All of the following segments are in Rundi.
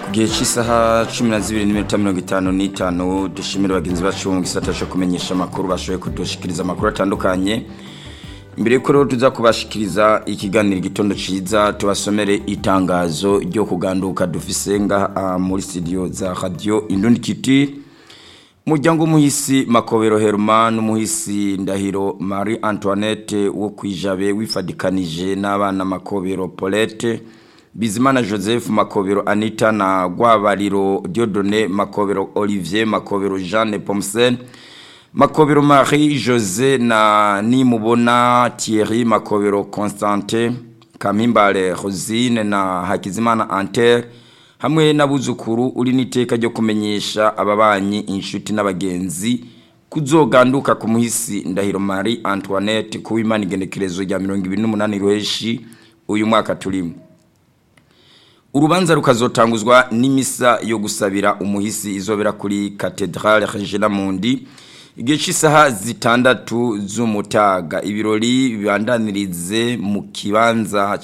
Gihe cy'isaha 12:55 dushimira bagenzi bacu mu gisata cyo kumenyesha makuru bashoboye kudushikiriza makuru atandukanye. Imbere yuko tuza kubashikiriza ikiganiro gitondo ciza tubasomere itangazo ryo kuganduka dufise nga muri studio za Radio Indundi Kiti. Mujyango muhisi Makobero Herman n'umuhisi Ndahiro Marie Antoinette wo kwijabe wifadikanije n'abana Makobero Paulette, Bizimana Joseph Makobero Anita na Gwabariro Dieudonné Makobero Olivier Makobero Jeanne Pomsen, Makobero Marie José na Nimubona Thierry Makobero Constantin, Kamimbale Rosine na Hakizimana Anter, hamwe n'abuzukuru uri niteka ryo kumenyesha ababanyi inshuti n'abagenzi kuzoganduka ku muhisi Ndahiro Marie Antoinette kuw'Imana igenekerezo rya 28 Ruheshi uyu mwaka turimo. Urubanza rukazotanguzwa n'imisa yo gusabira umuhisi izobera kuri Cathedrale Regina Mundi igihe cy'isaha 6 z'umutaga. Ibirori bibandanirize mu kibanza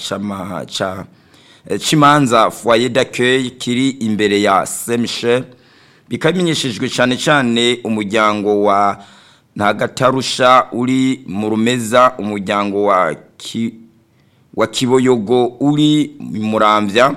Chimanza foyer d'accueil kiri imbere ya Saint-Michel, bikamenyeshejwe cyane umuryango wa Ntagatarusha uri mu Rumeza, umuryango wa Kiboyogo uri Muramvya,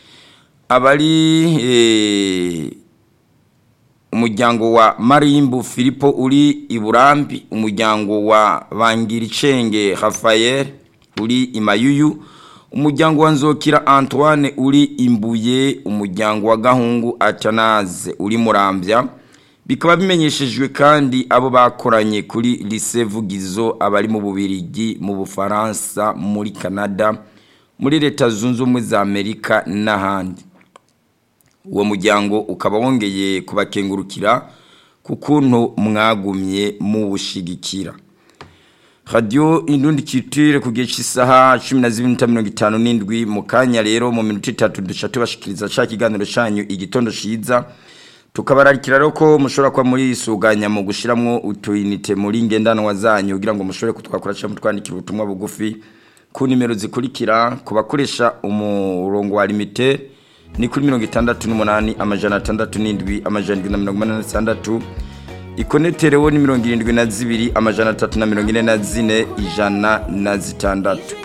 abari umuryango wa Marimbu Filipo uri Iburambi, umuryango wa Bangiricenge Raphael uri Imayuyu, umuryango wa Nzokira Antoine uri Imbuye, umuryango wa Gahungu Atanaze uri Muramvya. Bikaba bimenyeshejwe kandi abo bakoranye kuri Lycée Vugizo, abari mu Bubirigi, mu Bufaransa, muri Canada, muri Leta Zunze Ubumwe za Amerika n'ahandi. Uwo muryango ukaba wongeye kubakengurukira kukuntu mwagumye mu bushigikira. Radio Indundi Kiti ku gihe cy'isaha 12:57 mu kanya rero mu minota 3 duca tubashikiriza cha kiganiro cyanyu igitondo ciza. Tukabararikira rero ko mushobora kwa muri isuganya mu gushiramwo utuyinite muri ngendanwa zanyu kugira ngo mushobore kutwakura cyangwa twandikira ubutumwa bugufi ku nimero zikurikira. Kubakoresha umurongo wa limite ni kuri 68 amajana 67 amajana 786, ikoneterewo ni 72 amajana 344 ijana na 6.